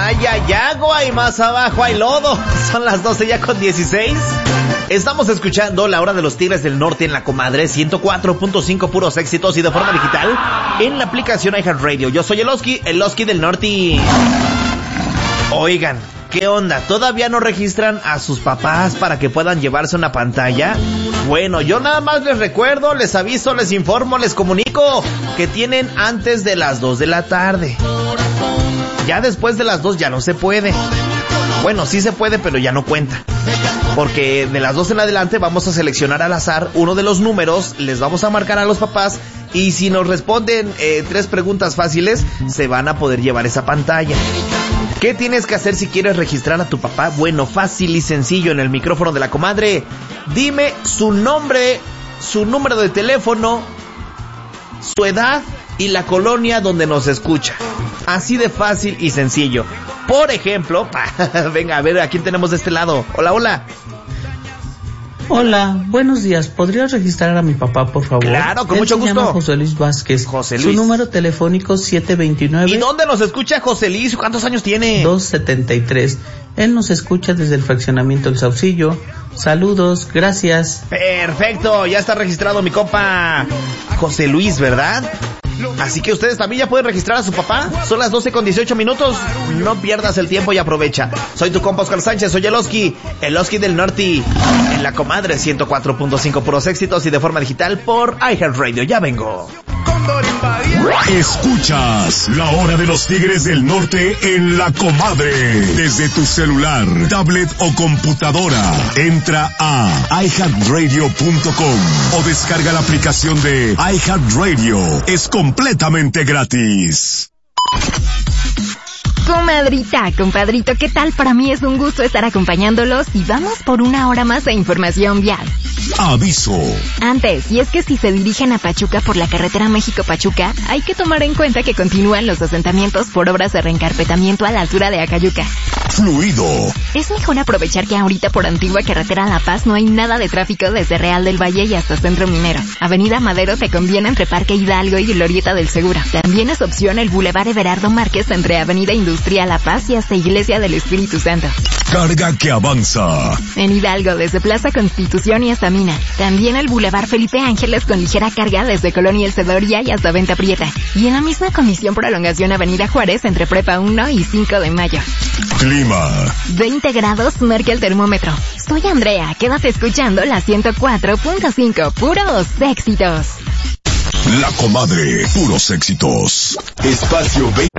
Ay, hay agua y más abajo hay lodo. Son las 12 ya con 16. Estamos escuchando La Hora de los Tigres del Norte en La Comadre 104.5 puros éxitos y de forma digital en la aplicación iHeartRadio. Yo soy el Oski del Norte. Oigan, ¿qué onda? ¿Todavía no registran a sus papás para que puedan llevarse una pantalla? Bueno, yo nada más les recuerdo, les aviso, les informo, les comunico que tienen antes de las 2 de la tarde. Ya después de las 2 ya no se puede. Bueno, sí se puede, pero ya no cuenta. Porque de las 2 en adelante vamos a seleccionar al azar uno de los números, les vamos a marcar a los papás y si nos responden 3 preguntas fáciles, se van a poder llevar esa pantalla. ¿Qué tienes que hacer si quieres registrar a tu papá? Bueno, fácil y sencillo en el micrófono de La Comadre. Dime su nombre, su número de teléfono, su edad y la colonia donde nos escucha. Así de fácil y sencillo. Por ejemplo, venga, a ver, ¿a quién tenemos de este lado? Hola, hola. Hola, buenos días. ¿Podrías registrar a mi papá, por favor? Claro, con mucho gusto. Se llama José Luis Vázquez. José Luis. Su número telefónico 729. ¿Y dónde nos escucha José Luis? ¿Cuántos años tiene? 273. Él nos escucha desde el fraccionamiento El Saucillo. Saludos, gracias. Perfecto, ya está registrado mi compa José Luis, ¿verdad? Así que ustedes también ya pueden registrar a su papá. Son las 12 con 18 minutos. No pierdas el tiempo y aprovecha. Soy tu compa Oscar Sánchez, soy el Oski del Norte. En La Comadre 104.5 puros éxitos y de forma digital por iHeartRadio. Ya vengo. Escuchas La Hora de los Tigres del Norte en La Comadre. Desde tu celular, tablet o computadora. Entra a iHeartRadio.com o descarga la aplicación de iHeartRadio. Es completamente gratis. Comadrita, compadrito, ¿qué tal? Para mí es un gusto estar acompañándolos y vamos por una hora más de información vial. Aviso. Antes, y es que si se dirigen a Pachuca por la carretera México-Pachuca, hay que tomar en cuenta que continúan los asentamientos por obras de reencarpetamiento a la altura de Acayuca. Fluido. Es mejor aprovechar que ahorita por Antigua Carretera La Paz no hay nada de tráfico desde Real del Valle y hasta Centro Minero. Avenida Madero te conviene entre Parque Hidalgo y Glorieta del Segura. También es opción el Boulevard Everardo Márquez entre Avenida Industrial La Paz y hasta Iglesia del Espíritu Santo. Carga que avanza. En Hidalgo desde Plaza Constitución y hasta Mina. También el Boulevard Felipe Ángeles con ligera carga desde Colonia El Cedoria y hasta Venta Prieta. Y en la misma condición prolongación Avenida Juárez entre Prepa 1 y 5 de Mayo. Clima. 20 grados marca el termómetro. Soy Andrea, quédate escuchando la 104.5 puros éxitos. La Comadre, puros éxitos. Espacio 20.